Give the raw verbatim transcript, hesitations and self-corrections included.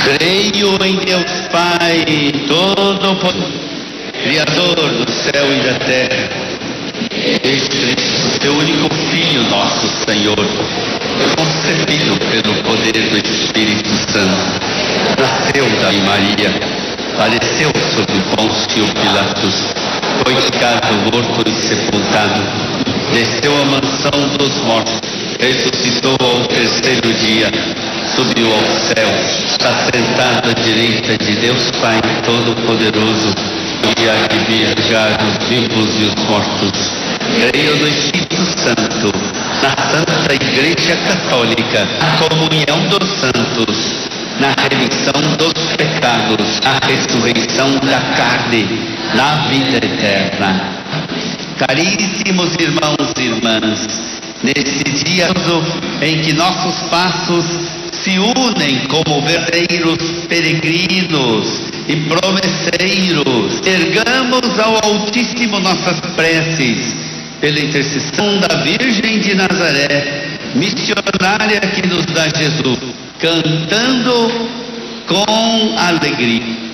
Creio em Deus Pai Todo-Poderoso, Criador do céu e da terra, este seu único Filho, nosso Senhor, concebido pelo poder do Espírito Santo, nasceu da Maria, padeceu sob Pôncio Pilatos, foi picado, morto e sepultado, desceu à mansão dos mortos, ressuscitou ao terceiro dia, subiu ao céu, está sentado à direita de Deus Pai Todo-Poderoso, e há de viajar os vivos e os mortos. Creio no Espírito Santo, na Santa Igreja Católica, na comunhão dos santos, na remissão dos pecados, na ressurreição da carne, na vida eterna. Caríssimos irmãos e irmãs, neste dia em que nossos passos se unem como verdadeiros peregrinos e promesseiros, ergamos ao Altíssimo nossas preces, pela intercessão da Virgem de Nazaré, missionária que nos dá Jesus, cantando com alegria.